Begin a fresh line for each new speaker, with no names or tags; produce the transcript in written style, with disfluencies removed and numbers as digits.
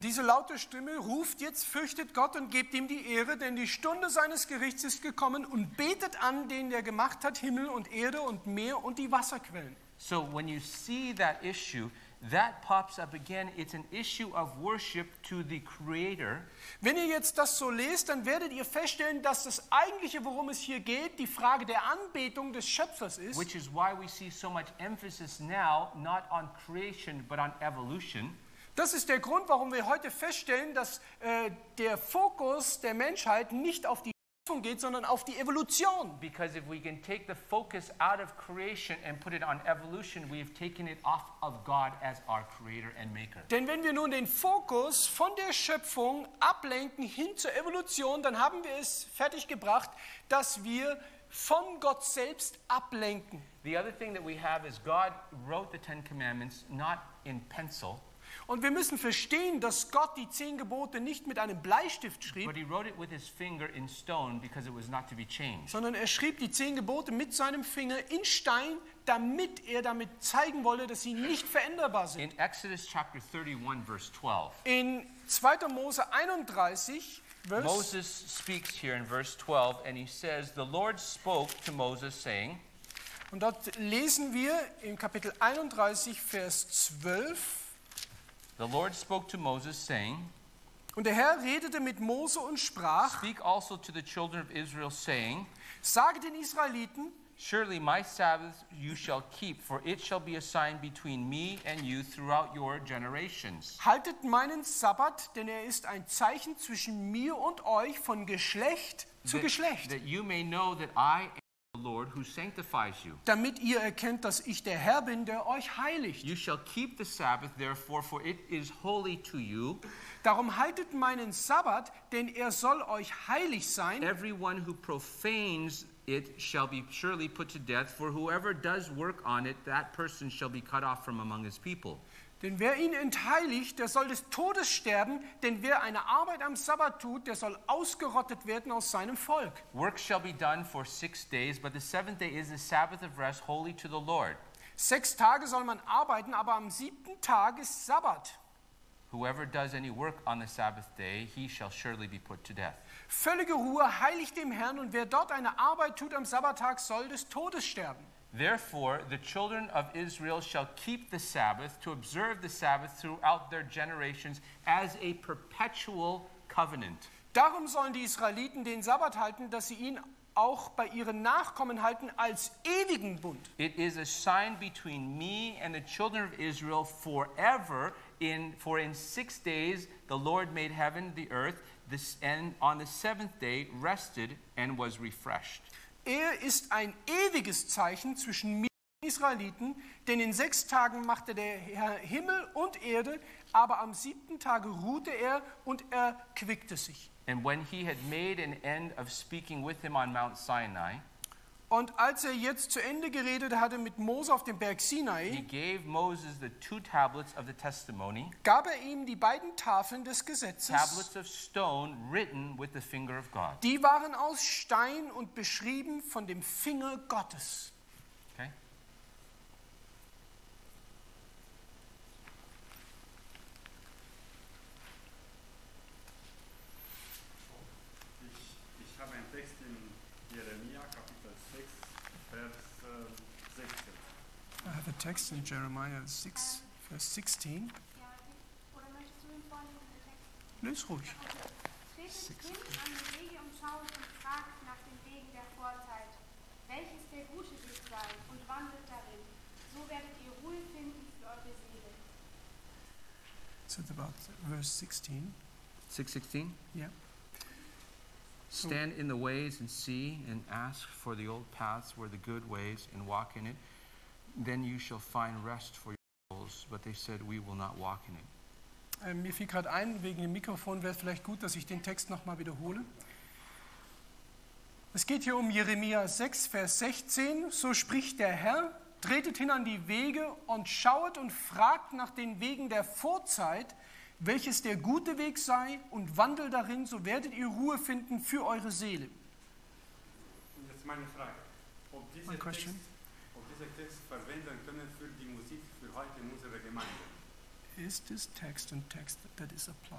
Diese laute Stimme ruft jetzt, fürchtet Gott und gebt ihm die Ehre, denn die Stunde seines Gerichts ist gekommen, und betet an den, der gemacht hat Himmel und Erde und Meer und die Wasserquellen.
So when you see that issue, that pops up again. It's an issue of worship to the Creator.
Wenn ihr jetzt das so lest, dann werdet ihr feststellen, dass das eigentliche, worum es hier geht, die Frage der Anbetung des Schöpfers ist.
Which is why we see so much emphasis now, not on creation, but on evolution.
Das ist der Grund, warum wir heute feststellen, dass der Fokus der Menschheit nicht auf die Schöpfung geht, sondern auf die Evolution.
Because if we can take the focus out of creation and put it on evolution, we have taken it off of God as our creator and maker.
Denn wenn wir nun den Fokus von der Schöpfung ablenken hin zur Evolution, dann haben wir es fertiggebracht, dass wir von Gott selbst ablenken.
The other thing that we have is God wrote the Ten Commandments not in pencil.
Und wir müssen verstehen, dass Gott die 10 Gebote nicht mit einem Bleistift schrieb,
But he wrote it with his finger in stone because it was not to be changed.
sondern er schrieb die 10 Gebote mit seinem Finger in Stein, damit er damit zeigen wollte, dass sie nicht veränderbar sind.
In Exodus chapter 31 verse 12,
In 2. Mose 31,
Moses speaks here in verse 12 and he says, "The Lord spoke to Moses saying,"
und dort lesen wir im Kapitel 31, Vers 12,
"The Lord spoke to Moses saying,
und der Herr redete mit Mose und sprach,
speak also to the children of Israel saying,
sage den Israeliten,
surely my Sabbath you shall keep, for it shall be a sign between me and you throughout your generations.
haltet meinen Sabbat, denn er ist ein Zeichen zwischen mir und euch von Geschlecht zu Geschlecht,
That you may know that I am the Lord who sanctifies you.
damit ihr erkennt, dass ich der Herr bin, der euch heiligt.
You shall keep the Sabbath, therefore, for it is holy to you.
Darum haltet meinen Sabbat, denn er soll euch heilig sein.
Everyone who profanes it shall be surely put to death, for whoever does work on it, that person shall be cut off from among his people.
Denn wer ihn entheiligt, der soll des Todes sterben, denn wer eine Arbeit am Sabbat tut, der soll ausgerottet werden aus seinem Volk.
Work shall be done for 6 days, but the seventh day is the Sabbath of rest, holy to the Lord.
6 Tage soll man arbeiten, aber am 7. Tag ist Sabbat.
Whoever does any work on the Sabbath day, he shall surely be put to death.
Völlige Ruhe heiligt dem Herrn, und wer dort eine Arbeit tut am Sabbattag, soll des Todes sterben.
Therefore, the children of Israel shall keep the Sabbath, to observe the Sabbath throughout their generations as a perpetual covenant.
Darum sollen die Israeliten den Sabbat halten, dass sie ihn auch bei ihren Nachkommen halten als ewigen Bund.
It is a sign between me and the children of Israel forever. For in 6 days the Lord made heaven, the earth, and on the seventh day rested and was refreshed.
Er ist ein ewiges Zeichen zwischen mir und den Israeliten, denn in 6 Tagen machte der Herr Himmel und Erde, aber am 7. Tage ruhte er und erquickte sich.
And when he had made an end of speaking with him on Mount Sinai,
Und als er jetzt zu Ende geredet hatte mit Mose auf dem Berg
he
Sinai,
gave Moses the 2 tablets of the testimony,
gab er ihm die beiden Tafeln des Gesetzes.
tablets of stone written with the finger of God.
Die waren aus Stein und beschrieben von dem Finger Gottes.
Okay?
Ich habe einen Text in Jeremia, Kapitel 6, Vers 16.
I have a text in Jeremiah 6, Vers 16.
Ja, oder möchtest du ihn vorlesen, den Text?
Lies ruhig.
Tretet hin an die Wege und schaut und fragt nach den Wegen der Vorzeit, welches der gute Weg sei, und wandelt darin. So werdet ihr Ruhe finden für eure Seele.
It's at about verse 16.
6:16.
Yeah.
Stand in the ways and see and ask for the old paths where the good ways and walk in it. Then you shall find rest for your souls. But they said, we will not walk in it.
Mir fiel gerade ein, wegen dem Mikrofon wäre es vielleicht gut, dass ich den Text nochmal wiederhole. Es geht hier um Jeremia 6, Vers 16. So spricht der Herr, tretet hin an die Wege und schauet und fragt nach den Wegen der Vorzeit, welches der gute Weg sei, und wandelt darin, so werdet ihr Ruhe finden für eure Seele.
Und jetzt meine Frage, ob
My question.
dieser Text verwenden können für die Musik für heute in unserer Gemeinde.
Is this text and text that is applied?